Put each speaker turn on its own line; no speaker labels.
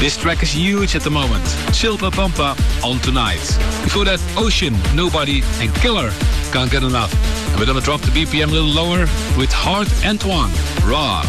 This track is huge at the moment. Chilpa Pampa on Tonight. Before that, Ocean, Nobody and Killer, Can't Get Enough. And we're gonna drop the BPM a little lower with Hart Antoine, Raw.